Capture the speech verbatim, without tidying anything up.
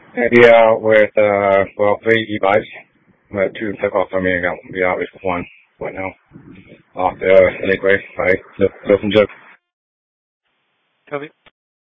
Yeah, with uh, well, three e-bikes, but two took off from me and got be out with one right now off the Lakeway by Cliff and Joke. Toby?